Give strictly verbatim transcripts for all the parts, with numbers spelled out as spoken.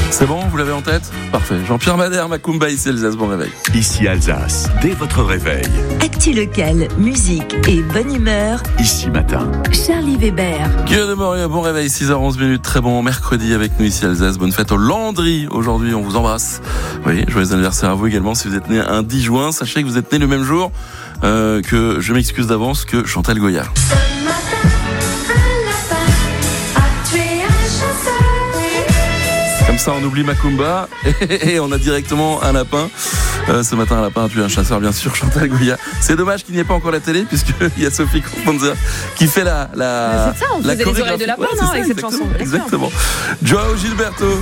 C'est bon, vous l'avez en tête ? Parfait. Jean-Pierre Madère, Macumba, ici Alsace, bon réveil. Ici Alsace, dès votre réveil. Actu local, musique et bonne humeur. Ici matin. Charlie Weber. Guillaume de Moria, bon réveil, six heures onze minutes, très bon mercredi avec nous ici Alsace. Bonne fête aux Landry. Aujourd'hui, on vous embrasse. Oui, joyeux anniversaire à vous également. Si vous êtes né un dix juin, sachez que vous êtes né le même jour euh, que, je m'excuse d'avance, que Chantal Goya. Comme ça, on oublie Macumba et, et on a directement un lapin. Euh, ce matin, un lapin a tué un chasseur, bien sûr, Chantal Goya. C'est dommage qu'il n'y ait pas encore la télé, puisqu'il y a Sophie Constanza qui fait la la. C'est ça, on la faisait les oreilles de lapin, ouais, non, ça, avec cette chanson. Exactement. Joao Gilberto.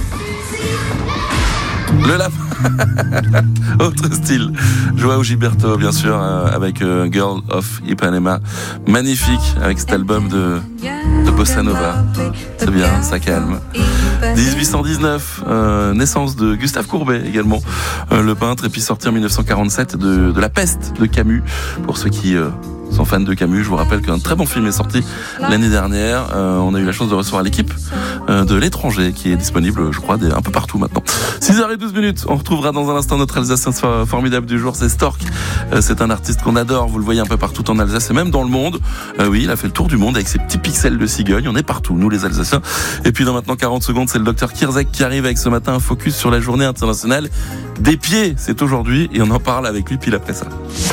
Le lapin. Autre style. Joao Gilberto, bien sûr, euh, avec euh, Girl of Ipanema. Magnifique, avec cet album de, de Bossa Nova. C'est bien, ça calme. dix-huit cent dix-neuf, euh, naissance de Gustave Courbet également, euh, le peintre, et puis sorti en dix-neuf cent quarante-sept de, de La Peste de Camus. Pour ceux qui euh, sont fans de Camus, je vous rappelle qu'un très bon film est sorti l'année dernière. Euh, on a eu la chance de recevoir l'équipe euh, de L'étranger qui est disponible, je crois, des, un peu partout maintenant. six heures douze minutes, on retrouvera dans un instant notre Alsacien formidable du jour, c'est Stork. Euh, c'est un artiste qu'on adore, vous le voyez un peu partout en Alsace et même dans le monde. Euh, oui, il a fait le tour du monde avec ses petits pixels de cigogne, on est partout, nous les Alsaciens. Et puis dans maintenant quarante secondes, c'est le docteur Kirzek qui arrive avec ce matin un focus sur la journée internationale des pieds. C'est aujourd'hui et on en parle avec lui pile après ça.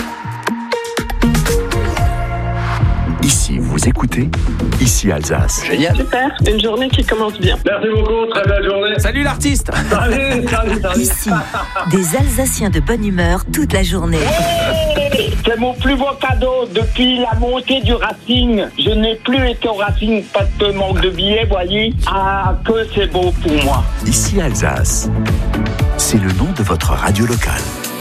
Ici, vous écoutez, ici Alsace. Génial. Super, une journée qui commence bien. Merci beaucoup, très belle journée. Salut l'artiste. Salut, salut, salut. Ici, des Alsaciens de bonne humeur toute la journée. Hey, c'est mon plus beau cadeau depuis la montée du Racing. Je n'ai plus été au Racing parce que manque de billets, voyez. Ah, que c'est beau pour moi. Ici Alsace, c'est le nom de votre radio locale.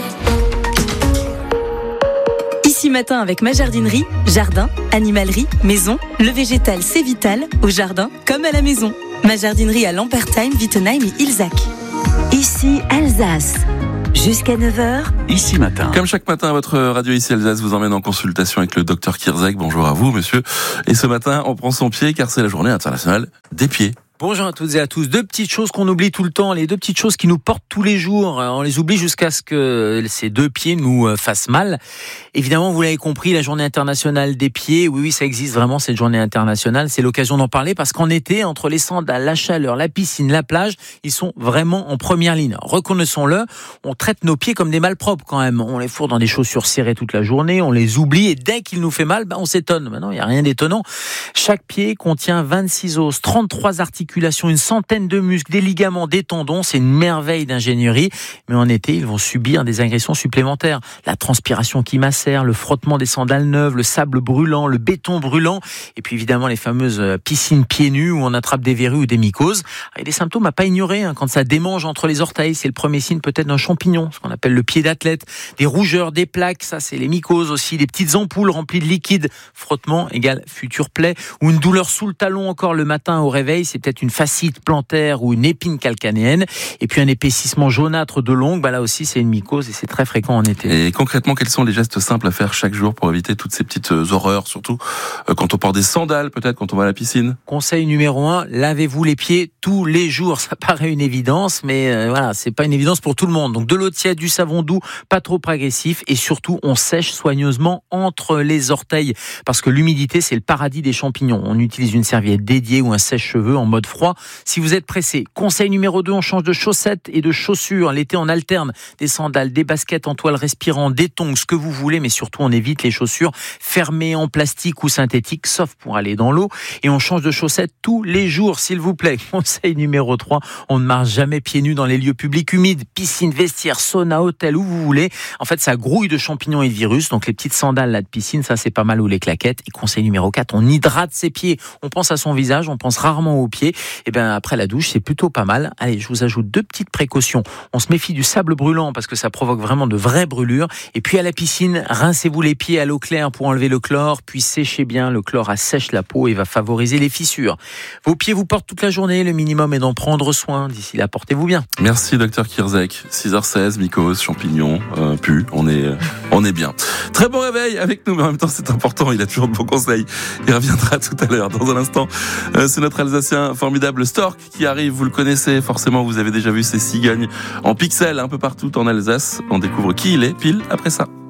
Ici matin avec ma jardinerie, jardin, animalerie, maison, le végétal c'est vital, au jardin comme à la maison. Ma jardinerie à Lampertheim, Wittenheim et Ilzac. Ici Alsace. Jusqu'à neuf heures. Ici matin. Comme chaque matin, votre radio ici Alsace vous emmène en consultation avec le docteur Kirzek. Bonjour à vous, monsieur. Et ce matin, on prend son pied car c'est la journée internationale des pieds. Bonjour à toutes et à tous. Deux petites choses qu'on oublie tout le temps, les deux petites choses qui nous portent tous les jours. On les oublie jusqu'à ce que ces deux pieds nous fassent mal. Évidemment, vous l'avez compris, la journée internationale des pieds, oui, oui, ça existe vraiment, cette journée internationale. C'est l'occasion d'en parler parce qu'en été, entre les sandales, la chaleur, la piscine, la plage, ils sont vraiment en première ligne. Reconnaissons-le, on traite nos pieds comme des malpropres quand même. On les fourre dans des chaussures serrées toute la journée, on les oublie et dès qu'il nous fait mal, ben, on s'étonne. Maintenant, il n'y a rien d'étonnant. Chaque pied contient vingt-six os, trente-trois articulations, une centaine de muscles, des ligaments, des tendons. C'est une merveille d'ingénierie. Mais en été, ils vont subir des agressions supplémentaires. La transpiration qui macère, le frottement des sandales neuves, le sable brûlant, le béton brûlant. Et puis évidemment, les fameuses piscines pieds nus où on attrape des verrues ou des mycoses. Il y a des symptômes à pas ignorer. Hein. Quand ça démange entre les orteils, c'est le premier signe peut-être d'un champignon, ce qu'on appelle le pied d'athlète. Des rougeurs, des plaques, ça c'est les mycoses aussi. Des petites ampoules remplies de liquide. Frottement égale future plaie. Ou une douleur sous le talon encore le matin au réveil, c'est peut-être une fascite plantaire ou une épine calcanéenne. Et puis un épaississement jaunâtre de l'ongle, bah là aussi c'est une mycose et c'est très fréquent en été. Et concrètement, quels sont les gestes simples à faire chaque jour pour éviter toutes ces petites horreurs, surtout quand on porte des sandales, peut-être quand on va à la piscine? Conseil numéro un, lavez-vous les pieds tous les jours. Ça paraît une évidence, mais euh, voilà, c'est pas une évidence pour tout le monde. Donc de l'eau tiède, du savon doux, pas trop agressif, et surtout on sèche soigneusement entre les orteils parce que l'humidité c'est le paradis des champignons. On utilise une serviette dédiée ou un sèche-cheveux en mode froid. Si vous êtes pressé, conseil numéro deux, on change de chaussettes et de chaussures. L'été, on alterne des sandales, des baskets en toile respirant, des tongs, ce que vous voulez, mais surtout, on évite les chaussures fermées en plastique ou synthétique, sauf pour aller dans l'eau. Et on change de chaussettes tous les jours, s'il vous plaît. Conseil numéro trois, on ne marche jamais pieds nus dans les lieux publics humides, piscine, vestiaire, sauna, hôtel, où vous voulez. En fait, ça grouille de champignons et de virus. Donc, les petites sandales là de piscine, ça, c'est pas mal, ou les claquettes. Et conseil numéro quatre, on hydrate ses pieds. On pense à son visage, on pense rarement aux pieds. Et ben après la douche, c'est plutôt pas mal. Allez, je vous ajoute deux petites précautions. On se méfie du sable brûlant parce que ça provoque vraiment de vraies brûlures. Et puis à la piscine, rincez-vous les pieds à l'eau claire pour enlever le chlore, puis séchez bien. Le chlore assèche la peau et va favoriser les fissures. Vos pieds vous portent toute la journée. Le minimum est d'en prendre soin. D'ici là, portez-vous bien. Merci, docteur Kirzek. six heures seize, mycose, champignons, euh, pu. On est, euh, on est bien. Très bon réveil avec nous, mais en même temps, c'est important. Il a toujours de bons conseils. Il reviendra tout à l'heure. Dans un instant, euh, c'est notre Alsacien formidable Stork qui arrive, vous le connaissez forcément, vous avez déjà vu ces cigognes en pixels un peu partout en Alsace. On découvre qui il est pile après ça.